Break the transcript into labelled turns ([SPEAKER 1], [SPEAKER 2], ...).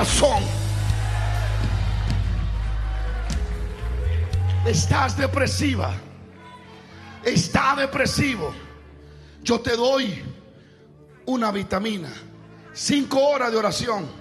[SPEAKER 1] corazón. Estás depresiva, está depresivo. Yo te doy una vitamina, 5 horas de oración.